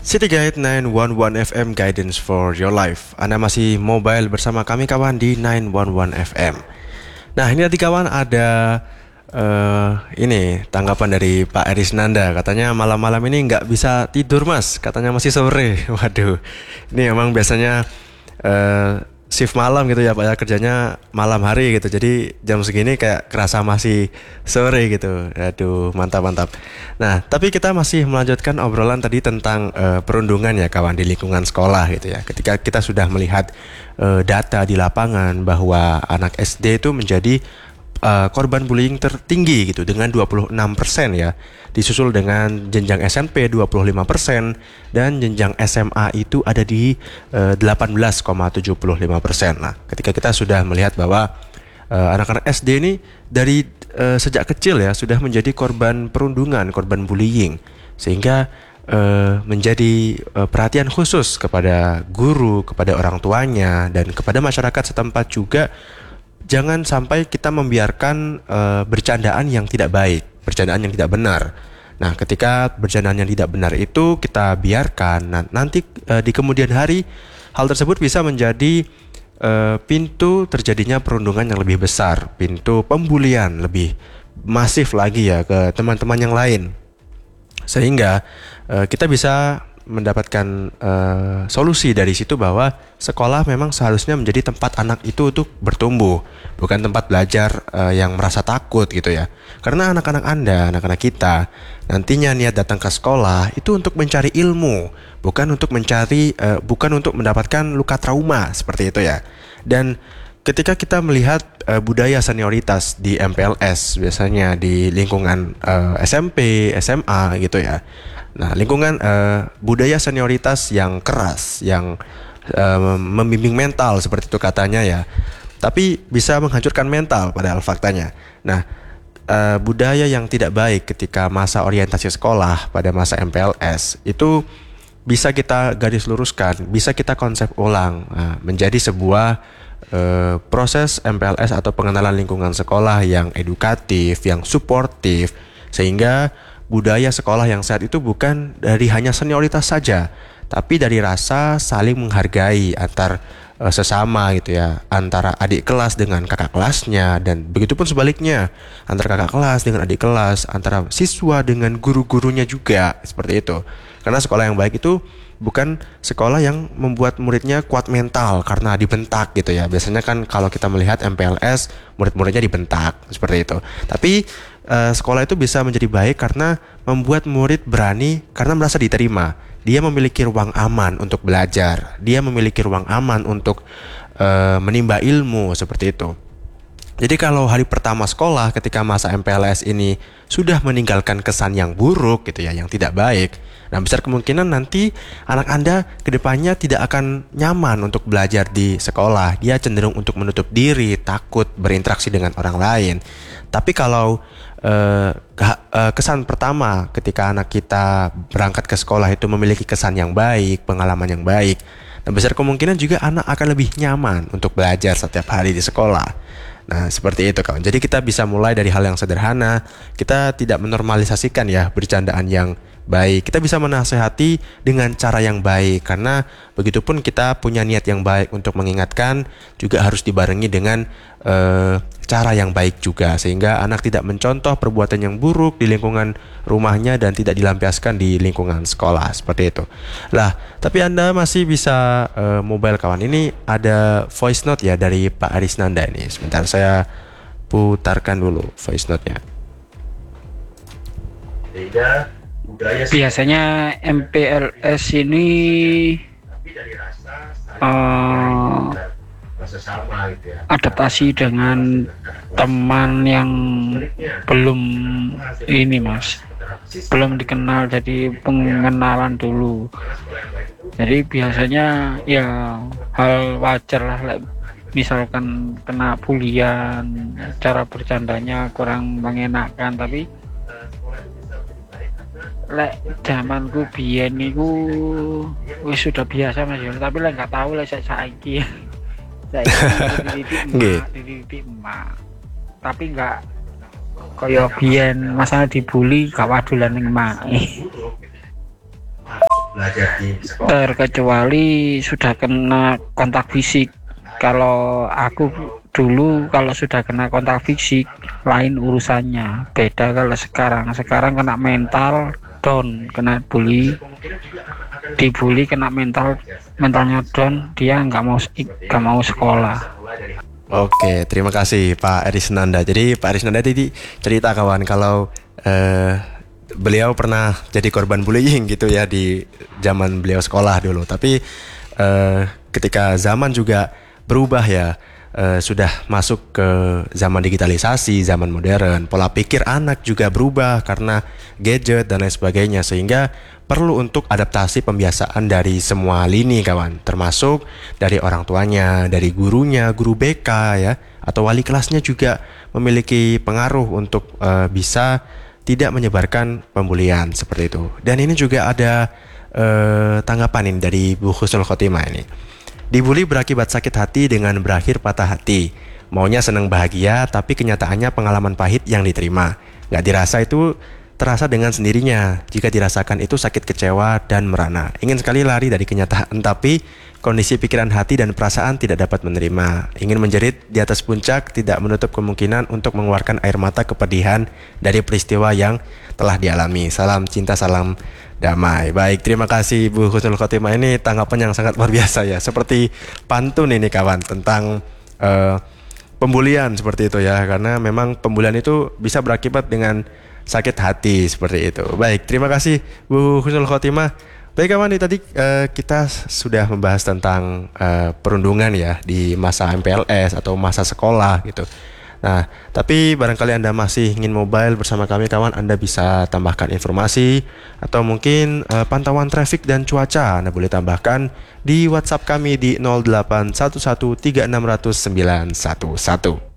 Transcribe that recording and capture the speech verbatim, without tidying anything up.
City Guide sembilan satu satu F M Guidance for Your Life. Anda masih mobile bersama kami kawan di sembilan satu satu F M. Nah ini tadi kawan ada uh, ini tanggapan dari Pak Erisnanda. Katanya malam-malam ini nggak bisa tidur mas. Katanya masih sore. Waduh, ini emang biasanya uh, shift malam gitu ya Pak ya, kerjanya malam hari gitu. Jadi jam segini kayak kerasa masih sore gitu. Aduh, mantap-mantap. Nah, tapi kita masih melanjutkan obrolan tadi tentang uh, perundungan ya kawan di lingkungan sekolah gitu ya. Ketika kita sudah melihat uh, data di lapangan bahwa anak S D itu menjadi uh, korban bullying tertinggi gitu dengan dua puluh enam persen ya. Disusul dengan jenjang S M P dua puluh lima persen dan jenjang S M A itu ada di uh, delapan belas koma tujuh lima persen. Nah, ketika kita sudah melihat bahwa uh, anak-anak S D ini dari uh, sejak kecil ya sudah menjadi korban perundungan, korban bullying, sehingga uh, menjadi uh, perhatian khusus kepada guru, kepada orang tuanya dan kepada masyarakat setempat juga. Jangan sampai kita membiarkan uh, bercandaan yang tidak baik, bercandaan yang tidak benar. Nah, ketika bercandaan yang tidak benar itu kita biarkan, nah, nanti uh, di kemudian hari hal tersebut bisa menjadi uh, pintu terjadinya perundungan yang lebih besar, pintu pembulian lebih masif lagi ya ke teman-teman yang lain. Sehingga uh, kita bisa mendapatkan uh, solusi dari situ bahwa sekolah memang seharusnya menjadi tempat anak itu untuk bertumbuh, bukan tempat belajar uh, yang merasa takut gitu ya. Karena anak-anak Anda, anak-anak kita nantinya niat datang ke sekolah itu untuk mencari ilmu, bukan untuk mencari uh, bukan untuk mendapatkan luka trauma seperti itu ya. Dan ketika kita melihat uh, budaya senioritas di M P L S biasanya di lingkungan uh, S M P, S M A gitu ya. Nah, lingkungan uh, budaya senioritas yang keras, yang uh, membimbing mental seperti itu katanya ya. Tapi bisa menghancurkan mental padahal faktanya. Nah, uh, budaya yang tidak baik ketika masa orientasi sekolah pada masa M P L S itu bisa kita garis luruskan, bisa kita konsep ulang uh, menjadi sebuah uh, proses M P L S atau pengenalan lingkungan sekolah yang edukatif, yang suportif, sehingga budaya sekolah yang sehat itu bukan dari hanya senioritas saja, tapi dari rasa saling menghargai antar uh, sesama gitu ya, antara adik kelas dengan kakak kelasnya, dan begitupun sebaliknya antara kakak kelas dengan adik kelas, antara siswa dengan guru-gurunya juga seperti itu. Karena sekolah yang baik itu bukan sekolah yang membuat muridnya kuat mental karena dibentak gitu ya. Biasanya kan kalau kita melihat M P L S murid-muridnya dibentak seperti itu. Tapi uh, sekolah itu bisa menjadi baik karena membuat murid berani karena merasa diterima. Dia memiliki ruang aman untuk belajar. Dia memiliki ruang aman untuk uh, menimba ilmu seperti itu. Jadi kalau hari pertama sekolah ketika masa M P L S ini sudah meninggalkan kesan yang buruk gitu ya, yang tidak baik, nah besar kemungkinan nanti anak Anda kedepannya tidak akan nyaman untuk belajar di sekolah. Dia cenderung untuk menutup diri, takut berinteraksi dengan orang lain. Tapi kalau uh, kesan pertama ketika anak kita berangkat ke sekolah itu memiliki kesan yang baik, pengalaman yang baik, nah besar kemungkinan juga anak akan lebih nyaman untuk belajar setiap hari di sekolah. Nah seperti itu kawan. Jadi kita bisa mulai dari hal yang sederhana. Kita tidak menormalisasikan ya bercandaan yang baik. Kita bisa menasehati dengan cara yang baik. Karena begitupun kita punya niat yang baik untuk mengingatkan, juga harus dibarengi dengan uh, cara yang baik juga, sehingga anak tidak mencontoh perbuatan yang buruk di lingkungan rumahnya dan tidak dilampiaskan di lingkungan sekolah seperti itu. Lah, tapi Anda masih bisa uh, mobile kawan. Ini ada voice note ya dari Pak Arisnanda ini. Sebentar saya putarkan dulu voice note-nya. Biasanya M P L S ini uh, adaptasi dengan teman yang belum ini mas, belum dikenal, jadi pengenalan dulu. Jadi biasanya ya hal wajar lah, misalkan kena bulian, cara bercandanya kurang mengenakan, tapi lek zamanku biyen niku wis sudah biasa mas, tapi lek nggak tahu lek saiki dididik emak, tapi nggak kaya biyen masalah dibully gak wadulan ning emak. terkecuali sudah kena kontak fisik. Kalau aku dulu kalau sudah kena kontak fisik lain urusannya, beda kalau sekarang. Sekarang kena mental down, kena bully, dibully, kena mental mentalnya down, dia nggak mau nggak mau sekolah. Oke, terima kasih Pak Erisnanda. Jadi Pak Erisnanda tadi cerita kawan kalau eh, beliau pernah jadi korban bullying gitu ya di zaman beliau sekolah dulu. Tapi eh, ketika zaman juga berubah ya, eh, sudah masuk ke zaman digitalisasi, zaman modern, pola pikir anak juga berubah karena gadget dan lain sebagainya, sehingga perlu untuk adaptasi pembiasaan dari semua lini kawan, termasuk dari orang tuanya, dari gurunya, guru B K ya, atau wali kelasnya juga memiliki pengaruh untuk eh, bisa tidak menyebarkan pembulian seperti itu. Dan ini juga ada eh, tanggapan ini dari Bu Husnul Khotimah ini. Dibully berakibat sakit hati dengan berakhir patah hati. Maunya senang bahagia, tapi kenyataannya pengalaman pahit yang diterima. Gak dirasa itu terasa dengan sendirinya. Jika dirasakan itu sakit kecewa dan merana. Ingin sekali lari dari kenyataan, tapi kondisi pikiran hati dan perasaan tidak dapat menerima. Ingin menjerit di atas puncak, tidak menutup kemungkinan untuk mengeluarkan air mata kepedihan dari peristiwa yang telah dialami. Salam cinta, salam damai. Baik, terima kasih Bu Husnul Khotimah. Ini tanggapan yang sangat luar biasa ya. Seperti pantun ini kawan tentang uh, pembulian seperti itu ya. Karena memang pembulian itu bisa berakibat dengan sakit hati seperti itu. Baik, terima kasih Bu Husnul Khotimah. Baik kawan, ini tadi uh, kita sudah membahas tentang uh, perundungan ya di masa M P L S atau masa sekolah gitu. Nah, tapi barangkali Anda masih ingin mobile bersama kami kawan, Anda bisa tambahkan informasi atau mungkin uh, pantauan traffic dan cuaca Anda boleh tambahkan di WhatsApp kami di nol delapan satu satu tiga enam nol nol sembilan satu satu.